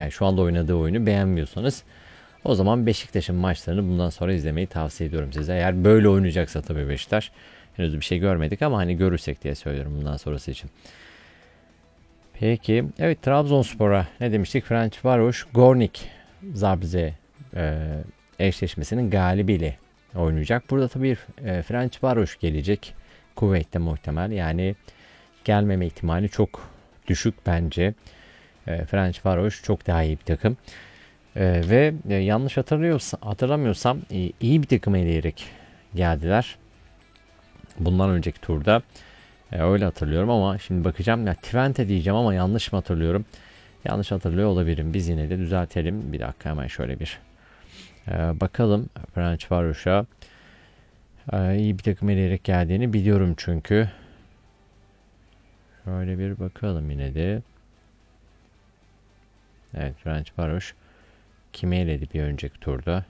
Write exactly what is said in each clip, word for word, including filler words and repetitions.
yani şu anda oynadığı oyunu beğenmiyorsanız o zaman Beşiktaş'ın maçlarını bundan sonra izlemeyi tavsiye ediyorum size. Eğer böyle oynayacaksa tabii Beşiktaş. Henüz bir şey görmedik ama hani görürsek diye söylüyorum bundan sonrası için. Peki evet, Trabzonspor'a ne demiştik? Ferencvaros Gornik Zabrze e, eşleşmesinin galibiyle oynayacak. Burada tabii e, Ferencvaros gelecek. Kuvvetle muhtemel. Yani gelmeme ihtimali çok düşük bence. E, Ferencvaros çok daha iyi bir takım. E, ve e, yanlış hatırlıyorsam, hatırlamıyorsam e, iyi bir takım eleyerek geldiler. Bundan önceki turda. E, öyle hatırlıyorum ama şimdi bakacağım. Ya Twente diyeceğim ama yanlış mı hatırlıyorum? Yanlış hatırlıyor olabilirim. Biz yine de düzeltelim. Bir dakika hemen şöyle bir e, bakalım. Ferencvaros'a e, iyi bir takım eleyerek geldiğini biliyorum çünkü. Şöyle bir bakalım yine de. Evet, Ferencvaros kimi eledi bir önceki turda?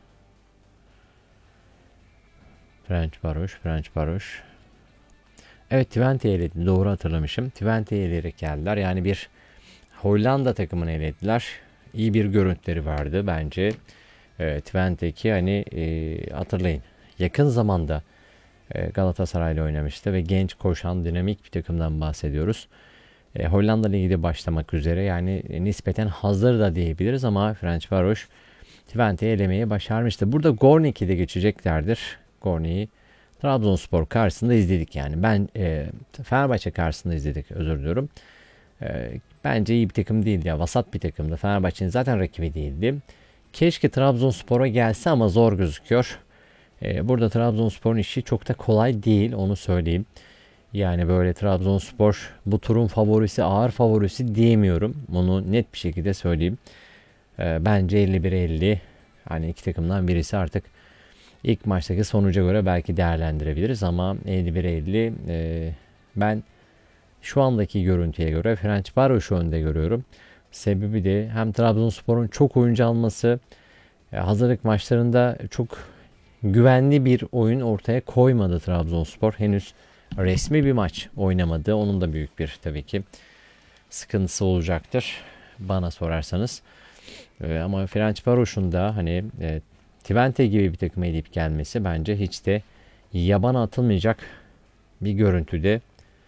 Ferencvaros, Ferencvaros. Evet, Twente eledi. Doğru hatırlamışım. Twente eleyerek geldiler. Yani bir Hollanda takımını elediler. İyi bir görüntüleri vardı bence. E, Twente'deki hani e, hatırlayın. Yakın zamanda e, Galatasaray'la oynamıştı ve genç, koşan, dinamik bir takımdan bahsediyoruz. E, Hollanda Ligi de başlamak üzere. Yani e, nispeten hazır da diyebiliriz ama Ferencvaros Twente'yi elemeyi başarmıştı. Burada Gornik'i de geçeceklerdir. Gornik'i Trabzonspor karşısında izledik yani. Ben e, Fenerbahçe karşısında izledik, özür diliyorum. E, bence iyi bir takım değildi ya. Vasat bir takımdı. Fenerbahçe'nin zaten rakibi değildi. Keşke Trabzonspor'a gelse ama zor gözüküyor. E, burada Trabzonspor'un işi çok da kolay değil, onu söyleyeyim. Yani böyle Trabzonspor bu turun favorisi, ağır favorisi diyemiyorum. Bunu net bir şekilde söyleyeyim. E, bence elli bir elli. Hani iki takımdan birisi artık ilk maçtaki sonuca göre belki değerlendirebiliriz ama elli bir elli e, ben şu andaki görüntüye göre Ferencvaros'u önde görüyorum. Sebebi de hem Trabzonspor'un çok oyuncu alması, hazırlık maçlarında çok güvenli bir oyun ortaya koymadı Trabzonspor. Henüz resmi bir maç oynamadı. Onun da büyük bir tabii ki sıkıntısı olacaktır bana sorarsanız. Ee, ama Ferencvaros'un da hani e, Twente gibi bir takıma eleyip gelmesi bence hiç de yabana atılmayacak bir görüntüde,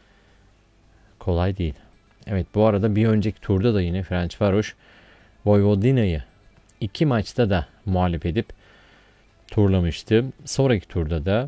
kolay değil. Evet, bu arada bir önceki turda da yine Ferencvaros Vojvodina'yı iki maçta da mağlup edip turlamıştı. Sonraki turda da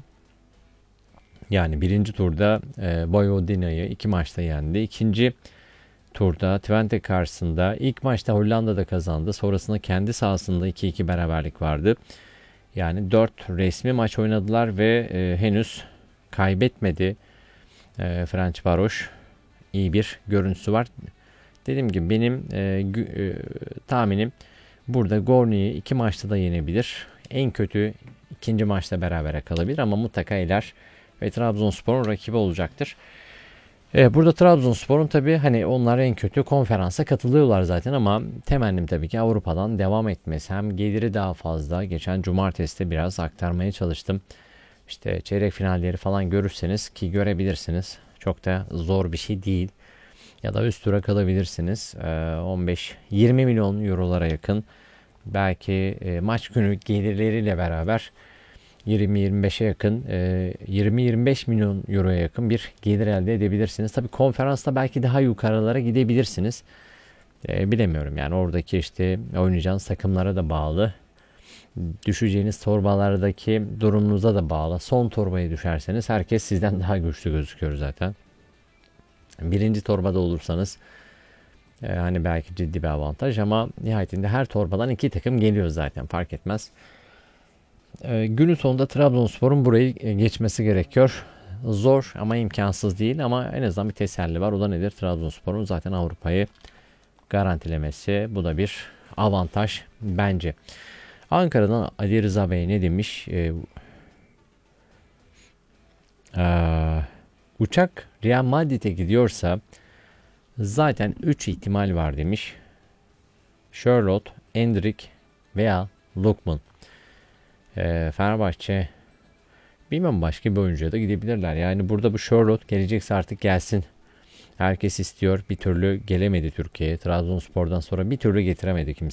yani birinci turda e, Vojvodina'yı iki maçta yendi. İkinci turda Twente karşısında ilk maçta Hollanda'da kazandı. Sonrasında kendi sahasında iki iki beraberlik vardı. Yani dört resmi maç oynadılar ve e, henüz kaybetmedi e, Ferencvaros. İyi bir görüntüsü var. Dediğim gibi benim e, e, tahminim burada Gornik'i iki maçta da yenebilir. En kötü ikinci maçta berabere kalabilir ama mutlaka eler ve Trabzonspor'un rakibi olacaktır. Ee, burada Trabzonspor'un tabii hani onlar en kötü konferansa katılıyorlar zaten ama temennim tabii ki Avrupa'dan devam etmesi. Hem geliri daha fazla. Geçen cumartesi de biraz aktarmaya çalıştım. İşte çeyrek finalleri falan görürseniz ki görebilirsiniz. Çok da zor bir şey değil. Ya da üst tura kalabilirsiniz. Ee, on beş yirmi milyon eurolara yakın. Belki e, maç günü gelirleriyle beraber yirmi yirmi beşe yakın, yirmi yirmi beş milyon euroya yakın bir gelir elde edebilirsiniz. Tabii konferansta belki daha yukarılara gidebilirsiniz. E, bilemiyorum yani oradaki işte oynayacağınız takımlara da bağlı. Düşeceğiniz torbalardaki durumunuza da bağlı. Son torbaya düşerseniz herkes sizden daha güçlü gözüküyor zaten. Birinci torbada olursanız e, hani belki ciddi bir avantaj ama nihayetinde her torbadan iki takım geliyor zaten, fark etmez. E, günün sonunda Trabzonspor'un burayı geçmesi gerekiyor. Zor ama imkansız değil ama en azından bir teselli var. O da nedir? Trabzonspor'un zaten Avrupa'yı garantilemesi. Bu da bir avantaj bence. Ankara'dan Ali Rıza Bey ne demiş? Ee, e, uçak Real Madrid'e gidiyorsa zaten üç ihtimal var demiş. Charlotte, Endrick veya Lookman. Ee, Fenerbahçe bilmem, başka bir oyuncuya da gidebilirler. Yani burada bu Charlotte gelecekse artık gelsin. Herkes istiyor. Bir türlü gelemedi Türkiye'ye. Trabzonspor'dan sonra bir türlü getiremedi kimse.